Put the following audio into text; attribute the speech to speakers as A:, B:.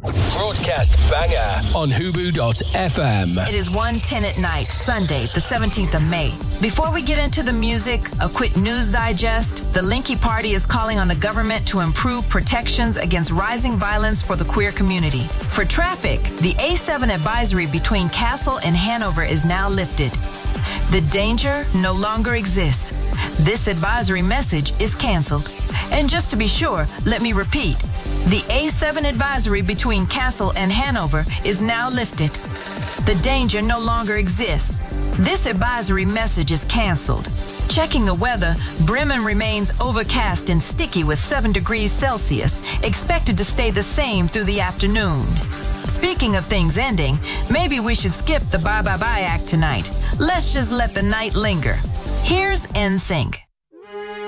A: Broadcast banger on Hubu.fm.
B: It is 1:10 at night, Sunday, the 17th of May. Before we get into the music, a quick news digest. The Linky Party is calling on the government to improve protections against rising violence for the queer community. For traffic, the A7 advisory between Castle and Hanover is now lifted. The danger no longer exists. This advisory message is canceled. And just to be sure, let me repeat. The A7 advisory between Castle and Hanover is now lifted. The danger no longer exists. This advisory message is canceled. Checking the weather, Bremen remains overcast and sticky with 7 degrees Celsius, expected to stay the same through the afternoon. Speaking of things ending, maybe we should skip the Bye Bye Bye act tonight. Let's just let the night linger. Here's NSYNC.